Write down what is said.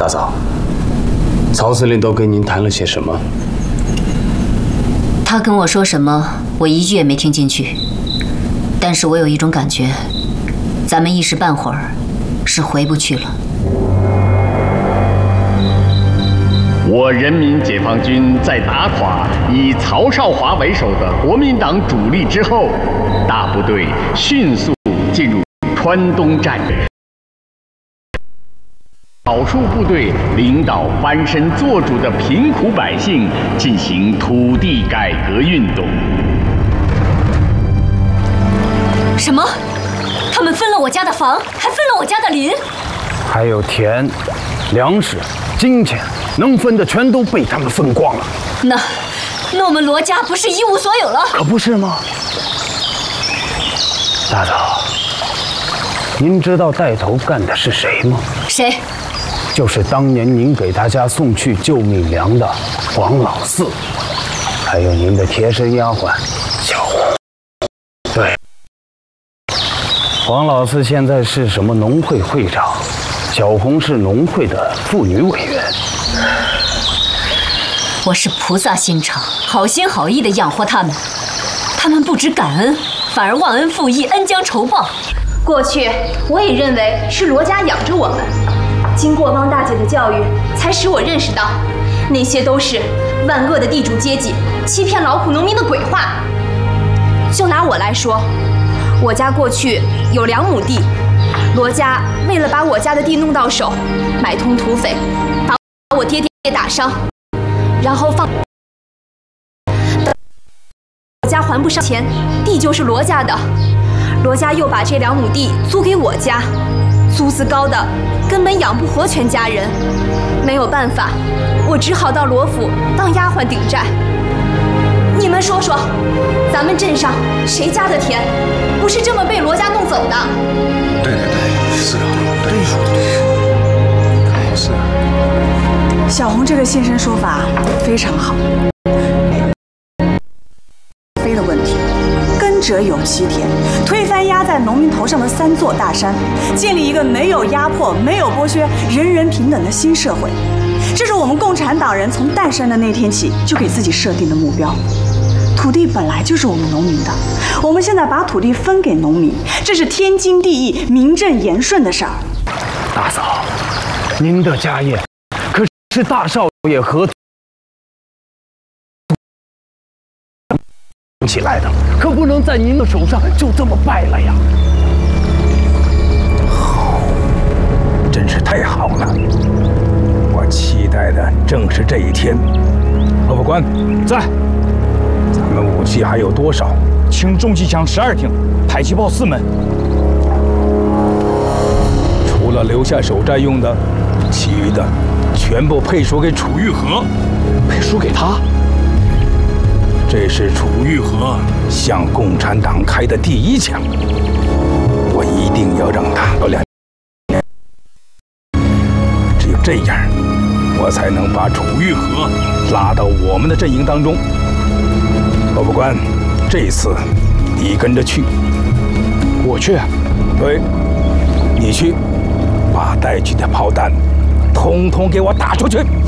大嫂，曹司令都跟您谈了些什么？ 他跟我说什么，我一句也没听进去。但是我有一种感觉，咱们一时半会儿是回不去了。 我人民解放军在打垮以曹少华为首的国民党主力之后，大部队迅速进入川东战役。少数部队领导翻身做主的贫苦百姓进行土地改革运动。 什么？他们分了我家的房，还分了我家的林， 还有田、粮食、金钱，能分的全都被他们分光了。 那我们罗家不是一无所有了？ 可不是吗？大嫂，您知道带头干的是谁吗？ 谁？ 就是当年您给他家送去救命粮的黄老四，还有您的贴身丫鬟小红。对，黄老四现在是什么农会会长，小红是农会的妇女委员。 我是菩萨心肠，好心好意的养活他们，他们不知感恩，反而忘恩负义，恩将仇报。 过去我也认为是罗家养着我们。经过汪大姐的教育，才使我认识到，那些都是万恶的地主阶级欺骗劳苦农民的鬼话。就拿我来说，我家过去有2亩地，罗家为了把我家的地弄到手，买通土匪，把我爹打伤，然后等我家还不上钱，地就是罗家的，罗家又把这2亩地租给我家。租子高的根本养不活全家人，没有办法，我只好到罗府当丫鬟顶债。你们说说，咱们镇上谁家的田不是这么被罗家弄走的？ 对，是的，对，是。 小红这个现身说法非常好。非的问题，耕者有其田，推翻压在农民头上的3座大山，建立一个没有压迫、没有剥削、人人平等的新社会，这是我们共产党人从诞生的那天起就给自己设定的目标。土地本来就是我们农民的，我们现在把土地分给农民，这是天经地义、名正言顺的事儿。 大嫂，您的家业可是大少爷和起来的，可不能在您的手上就这么败了呀！ 好，真是太好了，我期待的正是这一天。罗副官在，咱们武器还有多少？ 轻重机枪12挺，迫击炮4门。 除了留下守寨用的，其余的全部配属给楚玉和。 配属给他？ 这是楚玉和向共产党开的第1枪，我一定要让他有2年。只有这样，我才能把楚玉和拉到我们的阵营当中。罗副官，这次你跟着去。 我去？ 对，你去，把带去的炮弹统统给我打出去。